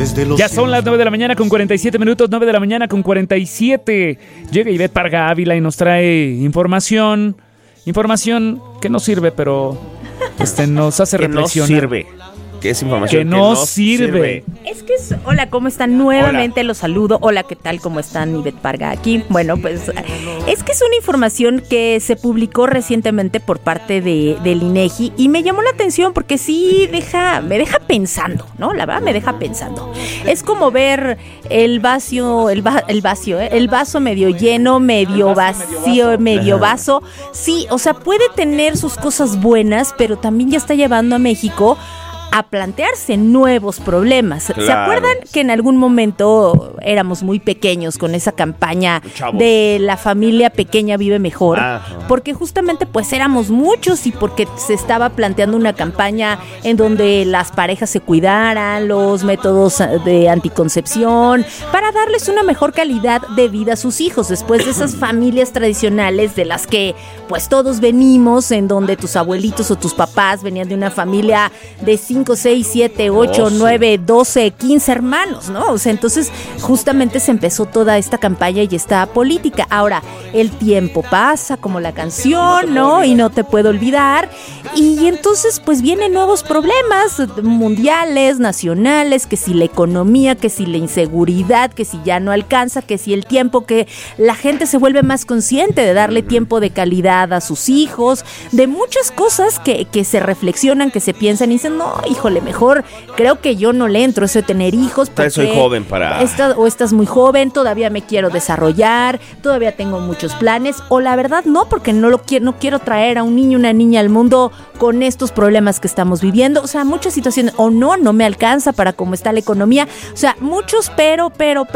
Ya son las 9 de la mañana con 47 minutos, 9 de la mañana con 47. Llega Ivette Parga Ávila y nos trae información que no sirve, pero nos hace reflexionar. Que no sirve. ¿Qué es información que no sirve? Es que hola, ¿cómo están? Nuevamente los saludo. Hola, ¿qué tal? ¿Cómo están? Ivette Parga aquí. Bueno, pues es que es una información que se publicó recientemente por parte del INEGI y me llamó la atención porque sí me deja pensando, ¿no? La verdad me deja pensando. Es como ver el vaso medio lleno, medio vacío, medio vaso. Sí, o sea, puede tener sus cosas buenas, pero también ya está llevando a México a plantearse nuevos problemas. Claro. ¿Se acuerdan que en algún momento éramos muy pequeños con esa campaña de la familia pequeña vive mejor? Porque justamente pues éramos muchos y porque se estaba planteando una campaña en donde las parejas se cuidaran, los métodos de anticoncepción, para darles una mejor calidad de vida a sus hijos, después de esas familias tradicionales de las que pues todos venimos, en donde tus abuelitos o tus papás venían de una familia de 5, 6, 7, 8, 9, 12, 15 hermanos, ¿no? O sea, entonces justamente se empezó toda esta campaña y esta política. Ahora, el tiempo pasa como la canción, ¿no? Y no te puedo olvidar. Y entonces, pues vienen nuevos problemas mundiales, nacionales, que si la economía, que si la inseguridad, que si ya no alcanza, que si el tiempo, que la gente se vuelve más consciente de darle tiempo de calidad a sus hijos, de muchas cosas que se reflexionan, que se piensan y dicen, no, híjole, mejor creo que yo no le entro eso de tener hijos porque soy joven para... Estás muy joven, todavía me quiero desarrollar, todavía tengo muchos planes, o la verdad no, porque no quiero traer a un niño, una niña al mundo con estos problemas que estamos viviendo, o sea, muchas situaciones, o no me alcanza para cómo está la economía, o sea, muchos pero,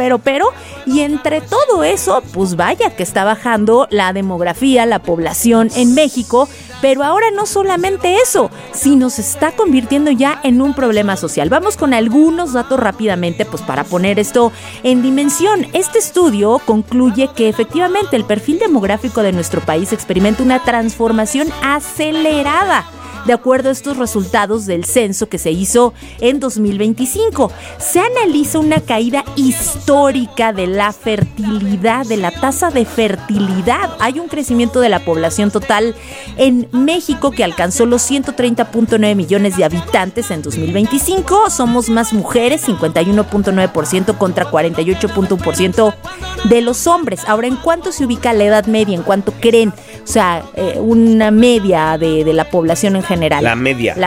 y entre todo eso, pues vaya que está bajando la demografía, la población en México, pero ahora no solamente eso, sino se está convirtiendo ya en un problema social. Vamos con algunos datos rápidamente, pues para poner esto en dimensión. Este estudio concluye que efectivamente el perfil demográfico de nuestro país experimenta una transformación acelerada, de acuerdo a estos resultados del censo que se hizo en 2025. Se analiza una caída histórica de la fertilidad, de la tasa de fertilidad. Hay un crecimiento de la población total en México que alcanzó los 130.9 millones de habitantes en 2025. Somos más mujeres, 51.9% contra 48.1% de los hombres. Ahora, ¿en cuánto se ubica la edad media? ¿En cuánto creen? O sea, una media de la población en general. La media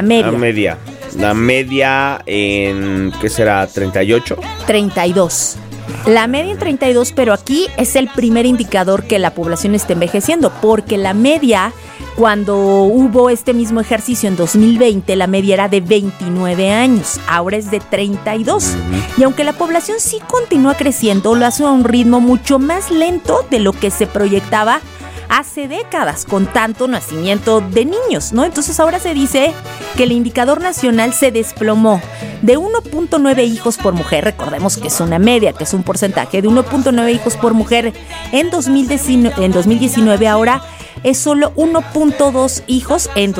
en, ¿qué será? ¿38? 32. La media en 32, pero aquí es el primer indicador que la población está envejeciendo, porque la media, cuando hubo este mismo ejercicio en 2020, la media era de 29 años, ahora es de 32. Y aunque la población sí continúa creciendo, lo hace a un ritmo mucho más lento de lo que se proyectaba hace décadas con tanto nacimiento de niños, ¿no? Entonces ahora se dice que el indicador nacional se desplomó de 1.9 hijos por mujer, recordemos que es una media, que es un porcentaje de 1.9 hijos por mujer en 2019, ahora es solo 1.2 hijos en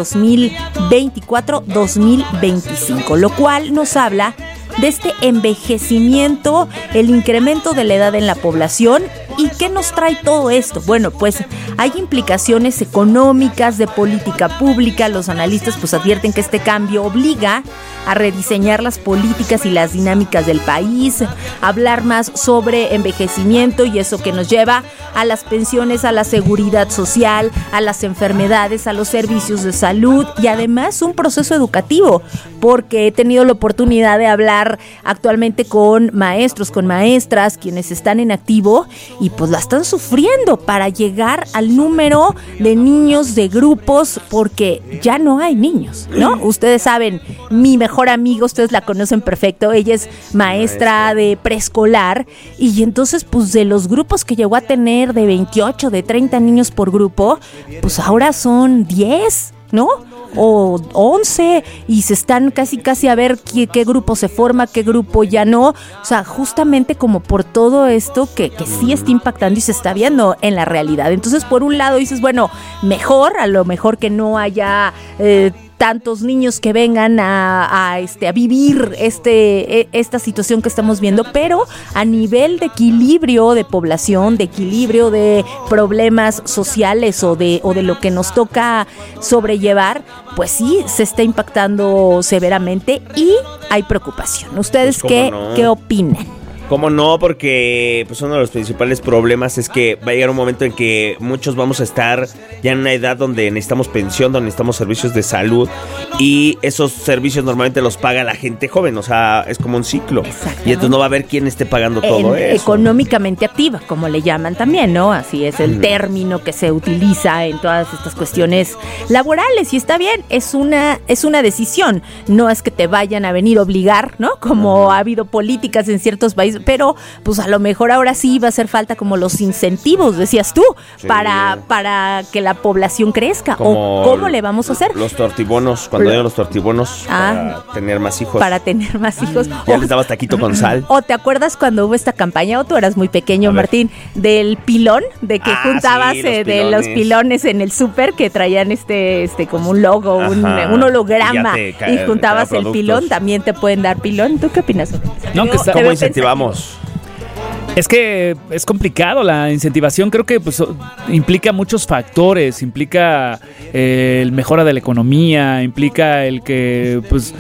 2024-2025, lo cual nos habla de este envejecimiento, el incremento de la edad en la población. ¿Y qué nos trae todo esto? Bueno, pues hay implicaciones económicas, de política pública. Los analistas pues advierten que este cambio obliga a rediseñar las políticas y las dinámicas del país, hablar más sobre envejecimiento, y eso que nos lleva a las pensiones, a la seguridad social, a las enfermedades, a los servicios de salud y además un proceso educativo, porque he tenido la oportunidad de hablar actualmente con maestros, con maestras, quienes están en activo y pues la están sufriendo para llegar al número de niños, de grupos, porque ya no hay niños, ¿no? Ustedes saben, mi mejor amiga, ustedes la conocen perfecto, ella es maestra de preescolar, y entonces pues de los grupos que llegó a tener de 28, de 30 niños por grupo, pues ahora son 10, ¿no? O 11, y se están casi a ver qué grupo se forma, qué grupo ya no, o sea, justamente como por todo esto que sí está impactando y se está viendo en la realidad. Entonces, por un lado dices, bueno, a lo mejor que no haya tantos niños que vengan a vivir esta situación que estamos viendo, pero a nivel de equilibrio de población, de equilibrio de problemas sociales o de lo que nos toca sobrellevar, pues sí se está impactando severamente y hay preocupación. ¿Ustedes pues, qué opinan? ¿Cómo no? Porque pues uno de los principales problemas es que va a llegar un momento en que muchos vamos a estar ya en una edad donde necesitamos pensión, donde necesitamos servicios de salud, y esos servicios normalmente los paga la gente joven, o sea, es como un ciclo. Y entonces no va a haber quién esté pagando todo eso. Económicamente activa, como le llaman también, ¿no? Así es el término que se utiliza en todas estas cuestiones laborales, y está bien, es una decisión, no es que te vayan a venir a obligar, ¿no? Como ha habido políticas en ciertos países, pero pues a lo mejor ahora sí va a hacer falta como los incentivos, decías tú, sí, para que la población crezca. Como ¿o cómo le vamos a hacer? Los tortibonos, cuando dieron los tortibonos para tener más hijos. Para tener más hijos. Ya les dabas taquito con sal. ¿O te acuerdas cuando hubo esta campaña, o tú eras muy pequeño, Martín, del pilón, de que juntabas sí, de los pilones en el súper que traían como un logo, un holograma, y juntabas el pilón? También te pueden dar pilón. ¿Tú qué opinas? No, ¿cómo incentivamos? Es que es complicado la incentivación, creo que pues implica muchos factores, implica el mejora de la economía, implica el que pues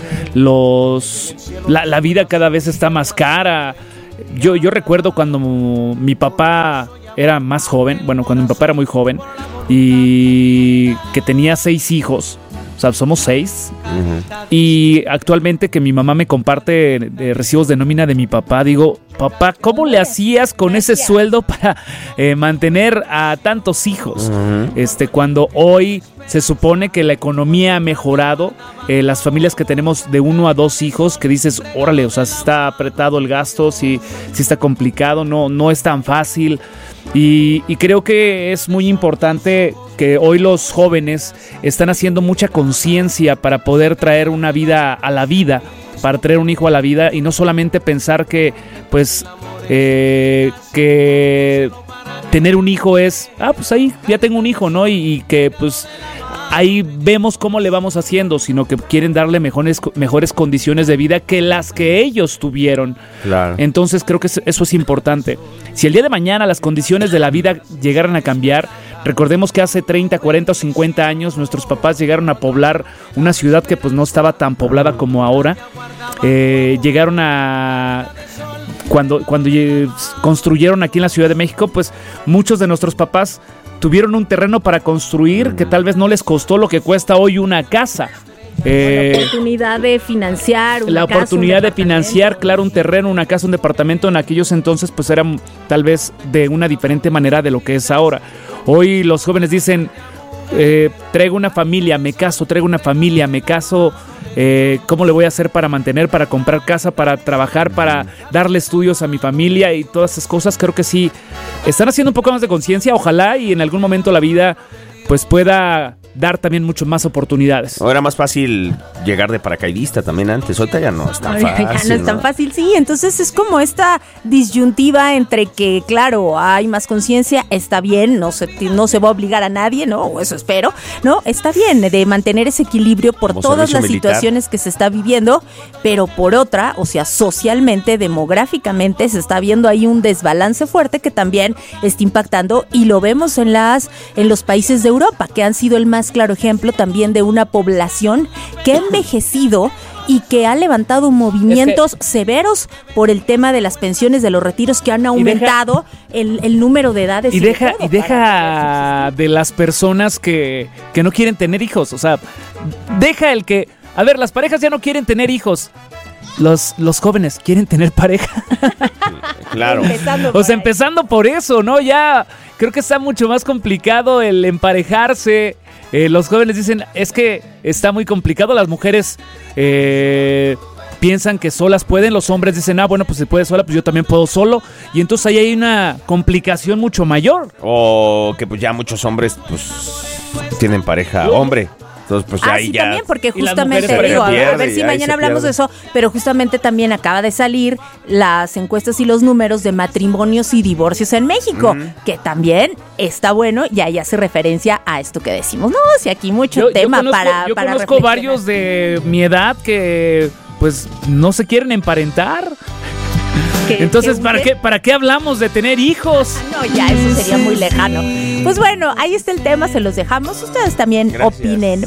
la vida cada vez está más cara. Yo recuerdo cuando mi papá era más joven, cuando mi papá era muy joven y que tenía 6 hijos. O sea, somos 6. Y actualmente que mi mamá me comparte recibos de nómina de mi papá, digo, papá, ¿cómo le hacías con ese sueldo para mantener a tantos hijos? Cuando hoy se supone que la economía ha mejorado, las familias que tenemos de 1 a 2 hijos, que dices, órale, o sea, está apretado el gasto, sí está complicado, no es tan fácil. Y creo que es muy importante que hoy los jóvenes están haciendo mucha conciencia para poder traer una vida a la vida, para traer un hijo a la vida, y no solamente pensar que pues que tener un hijo es, pues ahí ya tengo un hijo, ¿no? Y que pues ahí vemos cómo le vamos haciendo, sino que quieren darle mejores condiciones de vida que las que ellos tuvieron. Claro. Entonces creo que eso es importante. Si el día de mañana las condiciones de la vida llegaran a cambiar, recordemos que hace 30, 40 o 50 años nuestros papás llegaron a poblar una ciudad que pues no estaba tan poblada como ahora. Llegaron a... Cuando construyeron aquí en la Ciudad de México, pues muchos de nuestros papás tuvieron un terreno para construir que tal vez no les costó lo que cuesta hoy una casa. La oportunidad de financiar una casa, oportunidad de financiar, claro, un terreno, una casa, un departamento. En aquellos entonces pues era tal vez de una diferente manera de lo que es ahora. Hoy los jóvenes dicen, traigo una familia, me caso, ¿cómo le voy a hacer para mantener, para comprar casa, para trabajar, para darle estudios a mi familia y todas esas cosas? Creo que sí están haciendo un poco más de conciencia, ojalá y en algún momento la vida pues pueda dar también mucho más oportunidades. Era más fácil llegar de paracaidista también antes, ahorita ya no es tan fácil. Ya no es tan fácil, sí, entonces es como esta disyuntiva entre que, claro, hay más conciencia, está bien, no se va a obligar a nadie, ¿no? Eso espero, ¿no? Está bien de mantener ese equilibrio por como todas las militar. Situaciones que se está viviendo, pero por otra, o sea, socialmente, demográficamente, se está viendo ahí un desbalance fuerte que también está impactando, y lo vemos en los países de Europa, que han sido el más claro ejemplo también de una población que ha envejecido y que ha levantado movimientos severos por el tema de las pensiones, de los retiros, que han aumentado el número de edades. Y deja de las personas que no quieren tener hijos, o sea, deja el que, a ver, las parejas ya no quieren tener hijos. Los jóvenes quieren tener pareja. Claro. Empezando por eso, ¿no? Ya creo que está mucho más complicado el emparejarse. Los jóvenes dicen, es que está muy complicado. Las mujeres piensan que solas pueden. Los hombres dicen, bueno, pues se puede sola, pues yo también puedo solo. Y entonces ahí hay una complicación mucho mayor. O que pues ya muchos hombres pues tienen pareja hombre. Entonces, pues ahí sí, ya. también, porque Y las justamente, mujeres, digo, por ejemplo, a ver si mañana hablamos de eso, pero justamente también acaba de salir las encuestas y los números de matrimonios y divorcios en México, que también está bueno y ahí hace referencia a esto que decimos. No, si aquí mucho tema para Yo conozco reflexionar. varios de mi edad que pues no se quieren emparentar. Entonces, ¿para qué hablamos de tener hijos? No, ya eso sería muy lejano. Pues bueno, ahí está el tema, se los dejamos. Ustedes también opinen.